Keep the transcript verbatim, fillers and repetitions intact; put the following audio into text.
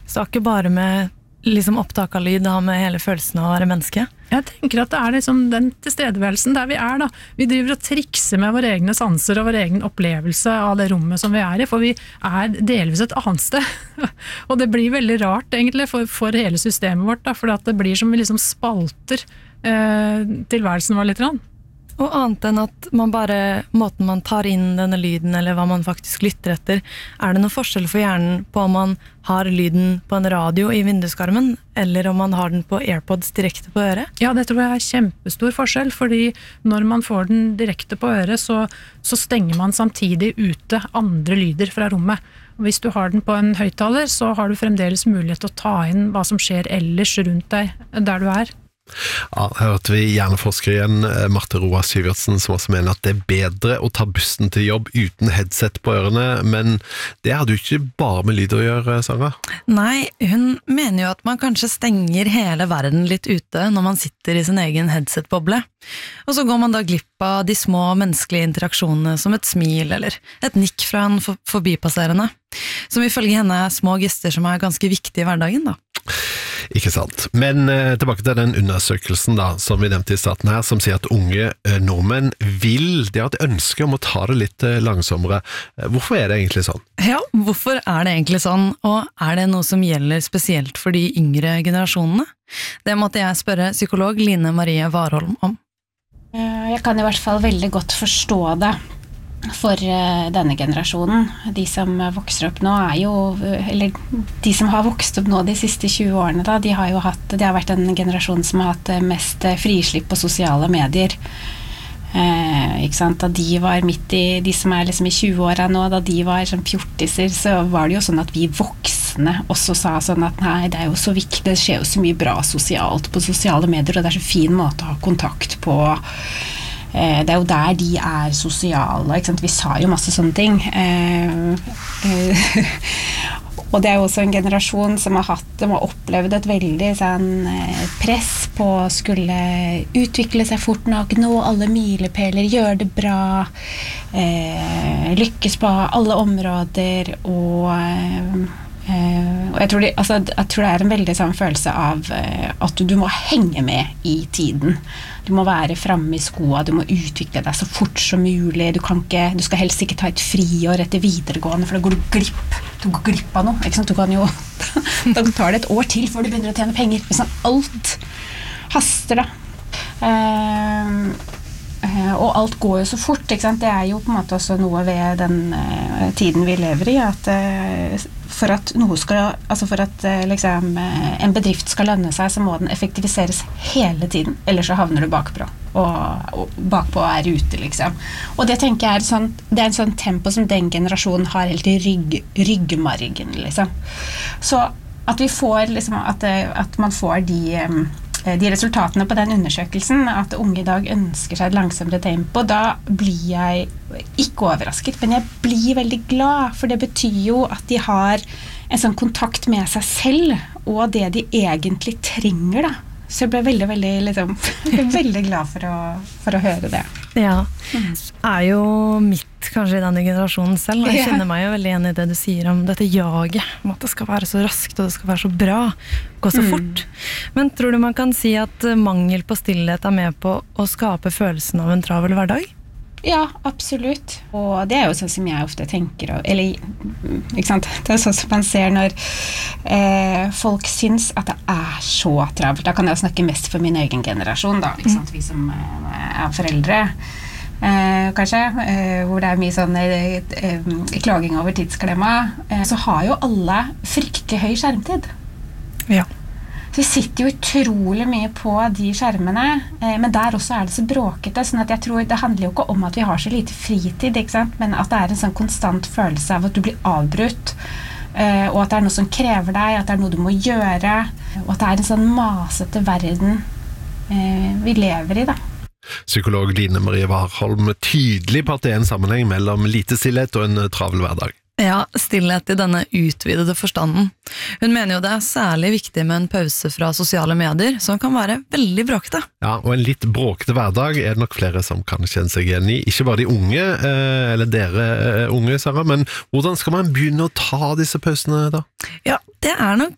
Så det har ikke bare med liksom opptak av lyd, det har med hele følelsen av å være menneske. Jeg tenker at det er liksom den tilstedeværelsen der vi er da. Vi driver og trikser med våre egne sanser og vår egen opplevelse av det rommet som vi er i, for vi er delvis et annet sted. Og det blir veldig rart egentlig for, for hele systemet vårt da, for det blir som vi liksom spalter eh, tilværelsen vår litt grann. Og annet enn at man bare, måten man tar inn denne lyden, eller hva man faktisk lytter etter, er det noe forskjell for hjernen på om man har lyden på en radio i vinduskarmen, eller om man har den på AirPods direkte på øret? Ja, det tror jeg er kjempestor forskjell, fordi når man får den direkte på øret, så, så stenger man samtidig ute andre lyder fra rommet. Og hvis du har den på en høyttaler, så har du fremdeles mulighet til å ta inn hva som skjer ellers rundt deg, der du er. Ja, hørte vi hjerneforsker igjen, Marte Roa Syvertsen, som også mener at det er bedre å ta bussen til jobb uten headset på ørene, men det har du ikke bare med lyd å gjøre, Sara? Nei, hun mener jo at man kanskje stenger hele verden litt ute når man sitter i sin egen headset-boble, og så går man da glipp av de små menneskelige interaksjonene som et smil eller et nikk fra en for- forbipasserende, som ifølge henne er små gester som er ganske viktige i hverdagen da. Ikke sant. Men eh, tilbake til den undersøkelsen da, som vi nevnte i starten her, som sier at unge eh, nordmenn vil, de har et ønske om å ta det litt eh, langsommere. Eh, hvorfor er det egentlig sånn? Ja, hvorfor er det egentlig sånn, og er det noe som gjelder spesielt for de yngre generasjonene? Det måtte jeg spørre psykolog Line Marie Warholm om. Jeg kan i hvert fall veldig godt forstå det for denne generasjonen. De som vokser opp nå er jo, eller de som har vokst opp nå de siste tjue årene da, de har jo hatt, det har vært en generasjon som har hatt mest frislipp på sosiale medier. Eh, ikke sant? Da de var midt i, de som er liksom i tjue-åra nå, da de var som fjortiser, så var det jo sånn at vi voksne også sa sånn at nei, det er jo så viktig, det skjer jo så mye bra sosialt på sosiale medier, og det er så fin måte å ha kontakt på. Det er jo der de er sosiale, ikke sant? Vi sa jo masse sånne ting. Og det er jo også en generasjon som har hatt, som har opplevd et veldig sånn, press på å skulle utvikle seg fort nok, nå alle milepæler, gjøre det bra, eh, lykkes på alle områder, og, eh, og jeg, tror de, altså, jeg tror det er en veldig sånn følelse av eh, at du må henge med i tiden. Du må være fremme i skoa, du må utvikle deg så fort som mulig, du, kan ikke, du skal helst ikke ta et friår etter videregående, for da går du glipp, du går glipp av noe, ikke sant? Du kan jo, da tar det et år til før du begynner å tjene penger, sånn, alt haster da. Eh, eh, og alt går jo så fort, ikke sant? Det er jo på en måte også noe ved den eh, tiden vi lever i, at eh, for at noe skal, altså for at liksom, en bedrift skal lønne seg, så må den effektiviseres hele tiden, ellers så havner du bakpå, og, og bakpå er ute, liksom. Og det tenker jeg er, sånn, det er en sånn tempo som den generasjonen har helt i rygg, ryggmargen, liksom. Så at vi får, liksom, at, at man får de, de resultatene på den undersøkelsen, at unge i dag ønsker seg et langsommere tempo, da blir jeg ikke overrasket, men jeg blir veldig glad, for det betyr jo at de har en sånn kontakt med seg selv, og det de egentlig trenger da. Så jeg ble veldig, veldig, liksom, veldig glad for å, for å høre det. Ja, er jo midt kanskje i denne generasjonen selv, og jeg kjenner meg jo veldig igjen i det du sier om dette jaget, om at det skal være så raskt, og det skal være så bra, gå så fort. Men tror du man kan si at mangel på stillhet er med på å skape følelsen av en travel hverdag? Ja, absolutt. Og det er jo sånn som jeg ofte tenker, eller, ikke sant? Det er sånn som man ser når eh, folk syns at det er så travelt. Da kan jeg snakke mest for min egen generasjon, da, ikke sant? Vi som eh, er foreldre, eh, kanskje, eh, hvor det er mye sånn eh, eh, klaging over tidsklemma, eh, så har jo alle fryktelig høy skjermtid. Ja. Så vi sitter jo utrolig mye på de skjermene, eh, men der også er det så bråkete, sånn at jeg tror det handler jo ikke om at vi har så lite fritid, ikke sant? Men at det er en sånn konstant følelse av at du blir avbrutt, eh, og at det er noe som krever deg, at det er noe du må gjøre, og at det er en sånn masete verden eh, vi lever i, da. Psykolog Line Marie Warholm, tydelig på at det er en sammenheng mellom lite stillhet og en travel hverdag. Ja, stillhet i denne utvidede forstanden. Hun mener jo det er særlig viktig med en pause fra sosiale medier, som kan være veldig bråkete. Ja, og en litt bråkete hverdag er det nok flere som kan kjenne seg igjen i. Ikke bare de unge, eh, eller dere eh, unge, Sara, men hvordan skal man begynne å ta disse pausene da? Ja, det er nok